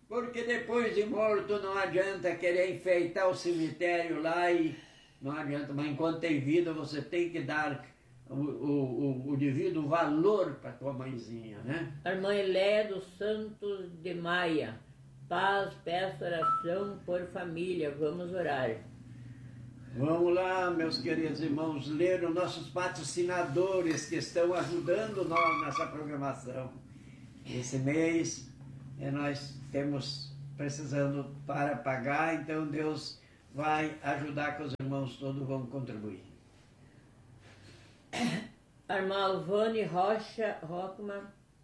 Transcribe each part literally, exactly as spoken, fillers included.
Porque depois de morto não adianta querer enfeitar o cemitério lá e não adianta, mas enquanto tem vida você tem que dar o, o, o, o devido valor para tua mãezinha, né? A irmã Eléia dos Santos de Maia, paz, peço oração por família, vamos orar. Vamos lá, meus queridos irmãos, ler os nossos patrocinadores que estão ajudando nós nessa programação. Esse mês é, nós temos precisando para pagar, então Deus vai ajudar que os irmãos todos vão contribuir. A irmã Alvane Rocha Rockman,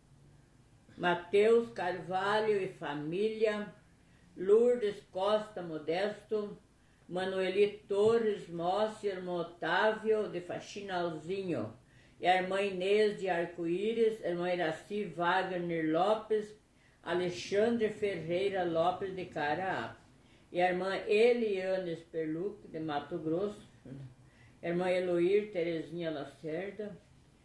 Mateus Carvalho e família, Lourdes Costa Modesto, Manueli Torres Mossi, irmão Otávio de Faxinalzinho, e a irmã Inês de Arco-Íris, a irmã Iraci Wagner Lopes, Alexandre Ferreira Lopes de Caraá, e a irmã Eliane Sperluc de Mato Grosso, a irmã Eloir Terezinha Lacerda,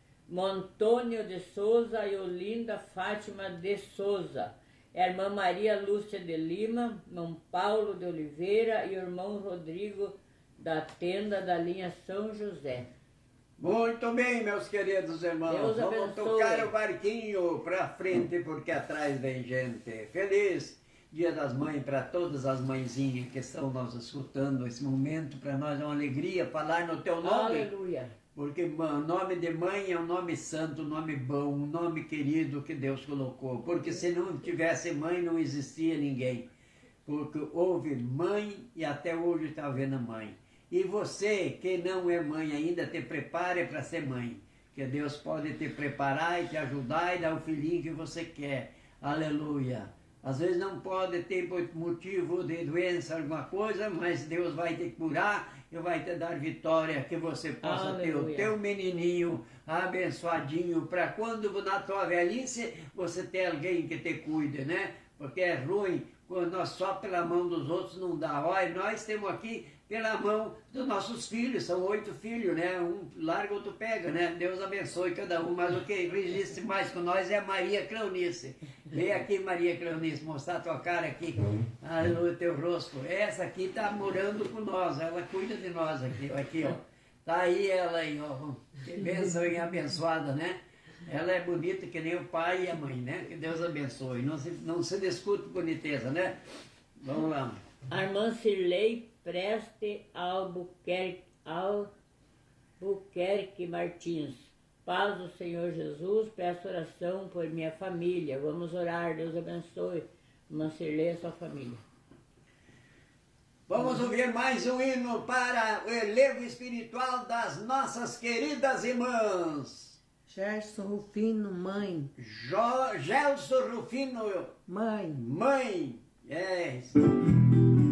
Montônio de Souza e Olinda Fátima de Souza, a irmã Maria Lúcia de Lima, irmão Paulo de Oliveira e o irmão Rodrigo da tenda da linha São José. Muito bem, meus queridos irmãos, Deus vamos abençoe. tocar o barquinho para frente porque atrás vem gente. Feliz Dia das Mães para todas as mãezinhas que estão nos escutando nesse momento. Para nós é uma alegria falar no teu nome. Aleluia. Porque o nome de mãe é um nome santo, um nome bom, um nome querido que Deus colocou. Porque se não tivesse mãe, não existia ninguém. Porque houve mãe e até hoje está havendo mãe. E você, que não é mãe ainda, te prepare para ser mãe. Que Deus pode te preparar e te ajudar e dar o filhinho que você quer. Aleluia. Às vezes não pode ter motivo de doença, alguma coisa, mas Deus vai te curar e vai te dar vitória, que você possa Aleluia. ter o teu menininho abençoadinho, para quando na tua velhice você ter alguém que te cuide, né? Porque é ruim quando nós só pela mão dos outros não dá. Olha, nós temos aqui pela mão dos nossos filhos, são oito filhos, né? Um larga, outro pega, né? Deus abençoe cada um, mas o que resiste mais com nós é a Maria Cleonice. Vem aqui, Maria Cleonice, mostrar a tua cara aqui, o teu rosto. Essa aqui está morando com nós, ela cuida de nós aqui, aqui, ó. Tá aí ela aí, ó. Que bênção e abençoada, né? Ela é bonita que nem o pai e a mãe, né? Que Deus abençoe. Não se, não se discute boniteza, né? Vamos lá. A irmã Cirlei Preste Albuquerque, Albuquerque Martins. Paz do Senhor Jesus, peço oração por minha família. Vamos orar, Deus abençoe. Irmã Cirlei e a sua família. Vamos ouvir mais um hino para o elevo espiritual das nossas queridas irmãs. Gerson Rufino, mãe. Jo, Gelson Rufino, Mãe. mãe. É.